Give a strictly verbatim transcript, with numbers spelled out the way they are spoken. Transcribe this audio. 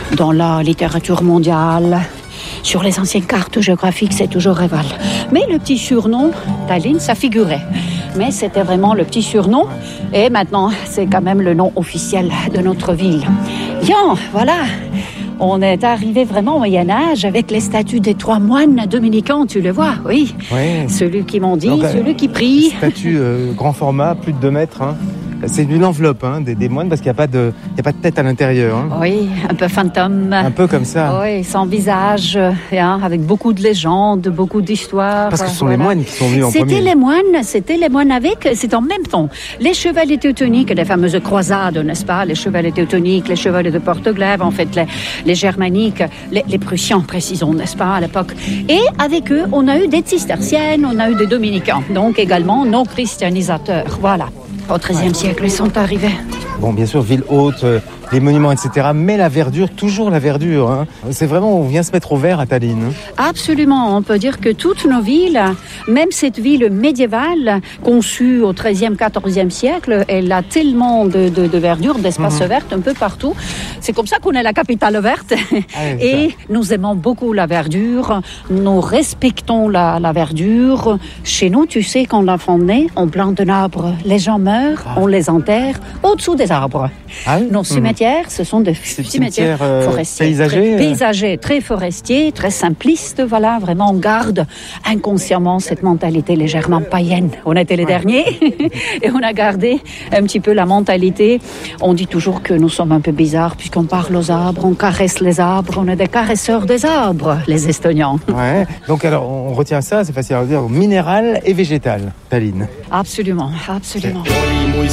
dans la littérature mondiale. Sur les anciennes cartes géographiques, c'est toujours Reval. Mais le petit surnom, Tallinn, ça figurait. Mais c'était vraiment le petit surnom. Et maintenant, c'est quand même le nom officiel de notre ville. Bien, voilà. On est arrivé vraiment au Moyen-Âge avec les statues des trois moines dominicains, tu le vois, oui. Oui. Celui qui m'ont dit, Donc, celui qui prie. Statue euh, grand format, plus de deux mètres. Hein. C'est une enveloppe hein, des, des moines parce qu'il n'y a pas de, il y a pas de tête à l'intérieur. Hein. Oui, un peu fantôme. Un peu comme ça. Oui, sans visage, hein, avec beaucoup de légendes, beaucoup d'histoires. Parce que ce sont voilà. les moines qui sont venus en C'était premier. les moines, c'était les moines avec, c'est en même temps. Les chevaliers teutoniques, les fameuses croisades, n'est-ce pas? Les chevaliers teutoniques, les chevaliers de Porte-Glaive, en fait, les, les germaniques, les, les prussiens, précisons, n'est-ce pas, à l'époque. Et avec eux, on a eu des cisterciennes, on a eu des dominicains. Donc également nos christianisateurs, voilà. Au treizième siècle, ils sont arrivés. Bon, bien sûr, ville haute, euh, les monuments, et cetera. Mais la verdure, toujours la verdure. Hein. C'est vraiment, on vient se mettre au vert à Tallinn. Hein. Absolument. On peut dire que toutes nos villes, même cette ville médiévale, conçue au treizième, quatorzième siècle, elle a tellement de, de, de verdure, d'espaces mmh. verts un peu partout. C'est comme ça qu'on est la capitale verte. Ah, et nous aimons beaucoup la verdure. Nous respectons la, la verdure. Chez nous, tu sais, quand l'enfant naît, on plante un arbre. Les gens meurent, ah. on les enterre au-dessous des arbres. Ah oui? Nos cimetières, mmh. ce sont des C'est cimetières euh, forestiers. Paysagers, très, paysagers, très forestiers, très simplistes. Voilà, vraiment, on garde inconsciemment cette mentalité légèrement païenne. On était les ouais. derniers et on a gardé un petit peu la mentalité. On dit toujours que nous sommes un peu bizarres puisqu'on parle aux arbres, on caresse les arbres, on est des caresseurs des arbres, les Estoniens. Ouais. Donc alors, on retient ça, c'est facile à dire, minéral et végétal, Tallinn. Absolument, absolument.